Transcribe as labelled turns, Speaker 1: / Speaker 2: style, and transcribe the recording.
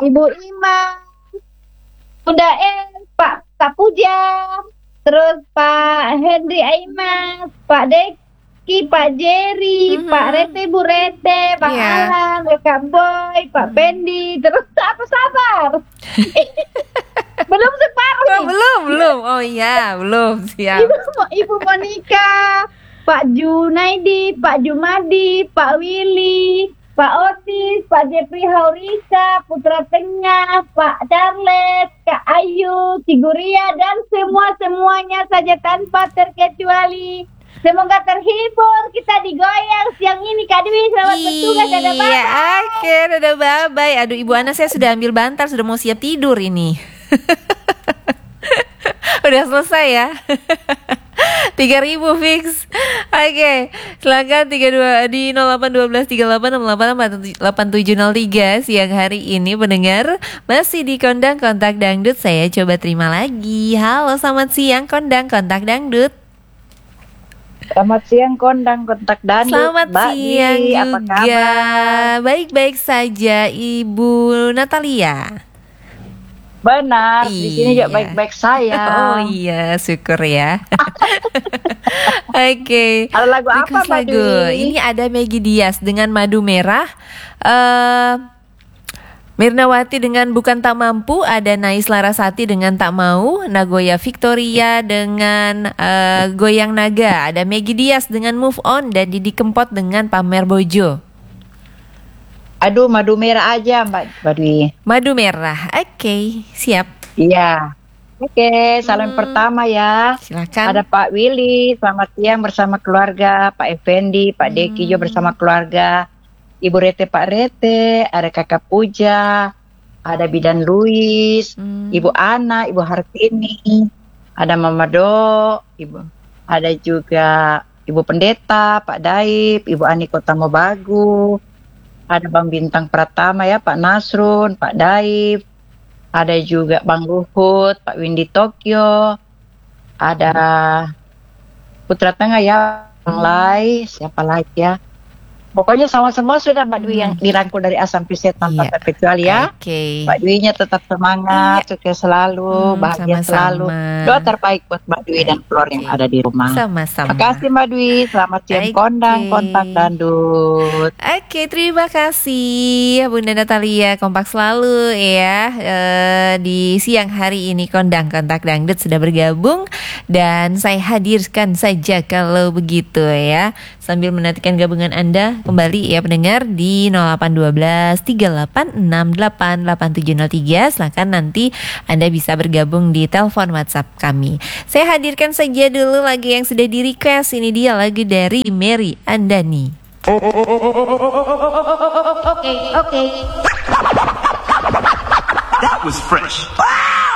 Speaker 1: Ibu Ima, Bunda Pak Kapuja, terus Pak Henry Aimas, Pak Deki, Pak Jerry, Pak Rete, Bu Rete, Pak Alan, Kak Boy, Pak Pendi, terus apa sabar? Belum separuh nih.
Speaker 2: Belum. Oh iya, belum. Siap.
Speaker 1: Ibu Monika, Pak Junaidi, Pak Jumadi, Pak Willy, Pak Otis, Pak Jepri Haurisa, Putra Tengah, Pak Charles, Kak Ayu, Ciguria, dan semuanya saja tanpa terkecuali. Semoga terhibur, kita digoyang siang ini. Kak Dwi, selamat bertugas, dadah bye.
Speaker 2: Iya, oke, dadah bye. Aduh, Ibu Ana, saya sudah ambil bantal, sudah mau siap tidur ini. Udah selesai ya. 3.000 fix. Oke, silakan 32 di 081238688703 siang hari ini pendengar masih di Kondang Kontak Dangdut. Saya coba terima lagi. Halo, selamat siang Kondang Kontak Dangdut.
Speaker 3: Selamat siang Kondang Kontak Dangdut.
Speaker 2: Selamat
Speaker 3: Mbak
Speaker 2: siang
Speaker 3: Di,
Speaker 2: juga.
Speaker 3: apa kabar?
Speaker 2: Baik-baik saja Ibu Natalia.
Speaker 3: Benar, di sini juga baik-baik saya.
Speaker 2: Oh iya, syukur ya. Oke.
Speaker 3: Ada lagu apa
Speaker 2: Request
Speaker 3: Mbak
Speaker 2: lagu.
Speaker 3: Dwi?
Speaker 2: Ini ada Maggie Diaz dengan Madu Merah. Mirnawati dengan Bukan Tak Mampu, ada Nais Larasati dengan Tak Mau, Nagoya Victoria dengan Goyang Naga, ada Maggie Diaz dengan Move On, dan Didi Kempot dengan Pamer Bojo.
Speaker 3: Aduh, Madu Merah aja Mbak Dwi.
Speaker 2: Madu Merah, oke, siap.
Speaker 3: Iya. Oke, salam pertama ya.
Speaker 2: Silakan.
Speaker 3: Ada Pak Willy, selamat siang bersama keluarga. Pak Effendi, Pak Deki juga bersama keluarga. Ibu Rete, Pak Rete, ada Kakak Puja, ada Bidan Luis, Ibu Ana, Ibu Hartini, ada Mama Do, ada juga Ibu Pendeta, Pak Daib, Ibu Ani Kota Mobagu, ada Bang Bintang Pratama ya, Pak Nasrun, Pak Daib, ada juga Bang Luhut, Pak Windy Tokyo, ada Putra Tengah ya, Bang Lai, siapa lagi ya? Pokoknya sama-sama sudah Mbak Dwi yang dirangkul dari A sampai Z tanpa terkecuali ya.
Speaker 2: Oke.
Speaker 3: Mbak Dwi-nya tetap semangat, sukses selalu, bahagia selalu. Doa terbaik buat Mbak Dwi dan keluarga yang ada di rumah.
Speaker 2: Sama-sama.
Speaker 3: Terima kasih Mbak Dwi, selamat siang Kondang Kontak Dangdut.
Speaker 2: Oke, terima kasih Bunda Natalia, kompak selalu ya. Di siang hari ini Kondang Kontak Dangdut sudah bergabung dan saya hadirkan saja kalau begitu ya. Sambil menantikan gabungan Anda kembali ya pendengar di 0812 3868 8703. Silakan nanti Anda bisa bergabung di telepon WhatsApp kami. Saya hadirkan saja dulu lagu yang sudah di request. Ini dia lagu dari Mary Andani.
Speaker 4: Okay. That was fresh.